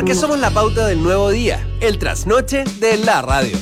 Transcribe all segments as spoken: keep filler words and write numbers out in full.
Porque somos la pauta del nuevo día, el trasnoche de la radio.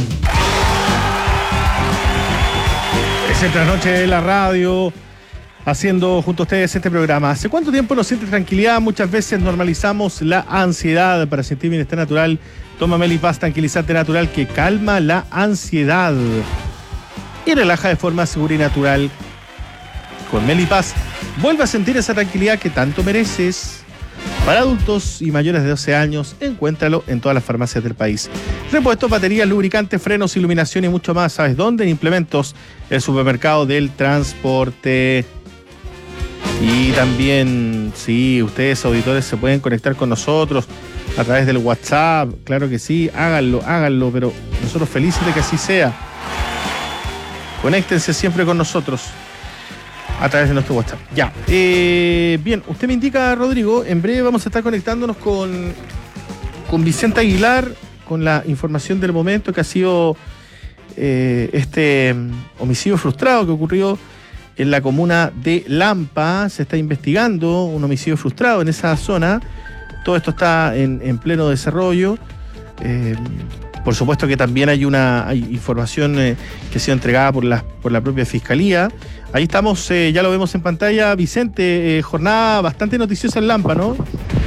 Es el trasnoche de la radio, haciendo junto a ustedes este programa. ¿Hace cuánto tiempo no sientes tranquilidad? Muchas veces normalizamos la ansiedad. Para sentir bienestar natural, toma Melipaz, tranquilizante natural que calma la ansiedad y relaja de forma segura y natural. Con Melipaz, vuelve a sentir esa tranquilidad que tanto mereces. Para adultos y mayores de doce años, encuéntralo en todas las farmacias del país. Repuestos, baterías, lubricantes, frenos, iluminación y mucho más. ¿Sabes dónde? En Implementos, el supermercado del transporte. Y también, sí, ustedes auditores se pueden conectar con nosotros a través del WhatsApp. Claro que sí, háganlo, háganlo, pero nosotros felices de que así sea. Conéctense siempre con nosotros a través de nuestro WhatsApp. Ya. Eh, bien, usted me indica, Rodrigo, en breve vamos a estar conectándonos con, con Vicente Aguilar, con la información del momento que ha sido eh, este homicidio frustrado que ocurrió en la comuna de Lampa. Se está investigando un homicidio frustrado en esa zona. Todo esto está en, en pleno desarrollo. Eh, por supuesto que también hay una hay información eh, que ha sido entregada por la, por la propia Fiscalía. Ahí estamos, eh, ya lo vemos en pantalla. Vicente, eh, jornada bastante noticiosa en Lampa, ¿no?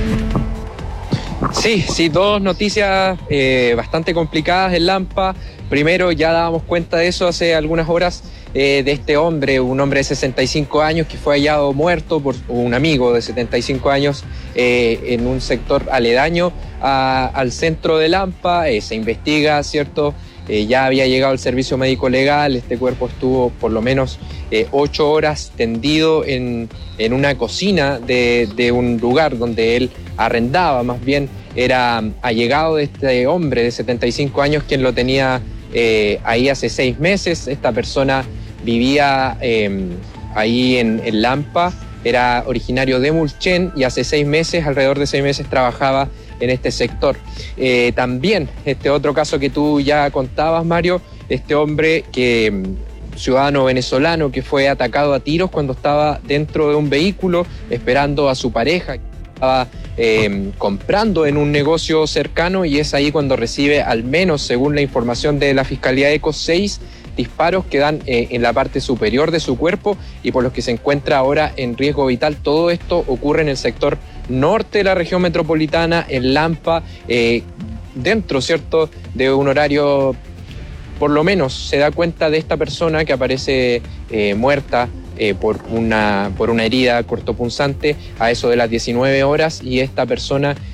Sí, sí, dos noticias eh, bastante complicadas en Lampa. Primero, ya dábamos cuenta de eso hace algunas horas, eh, de este hombre, un hombre de sesenta y cinco años que fue hallado muerto por un amigo de setenta y cinco años eh, en un sector aledaño a, al centro de Lampa. Eh, se investiga, ¿cierto? Eh, ya había llegado el servicio médico legal. Este cuerpo estuvo por lo menos eh, ocho horas tendido en, en una cocina de, de un lugar donde él arrendaba. Más bien era allegado de este hombre de setenta y cinco años, quien lo tenía eh, ahí hace seis meses. Esta persona vivía eh, ahí en, en Lampa, era originario de Mulchen y hace seis meses, alrededor de seis meses, trabajaba en este sector. Eh, también este otro caso que tú ya contabas, Mario, este hombre que ciudadano venezolano que fue atacado a tiros cuando estaba dentro de un vehículo esperando a su pareja, que estaba eh, comprando en un negocio cercano, y es ahí cuando recibe, al menos según la información de la Fiscalía ECO, seis disparos que dan eh, en la parte superior de su cuerpo y por los que se encuentra ahora en riesgo vital. Todo esto ocurre en el sector norte de la región metropolitana, en Lampa, eh, dentro, ¿cierto?, de un horario, por lo menos se da cuenta de esta persona que aparece eh, muerta eh, por, una, por una herida cortopunzante a eso de las diecinueve horas, y esta persona